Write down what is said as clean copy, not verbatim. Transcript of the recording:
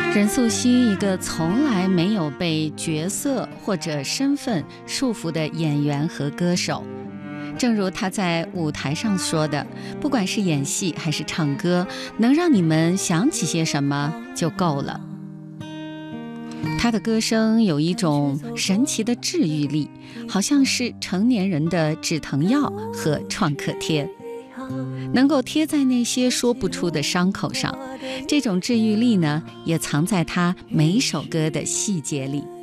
任素汐，一个从来没有被角色或者身份束缚的演员和歌手。正如她在舞台上说的，不管是演戏还是唱歌，能让你们想起些什么就够了。她的歌声有一种神奇的治愈力，好像是成年人的止疼药和创可贴，能够贴在那些说不出的伤口上。这种治愈力呢，也藏在她每首歌的细节里。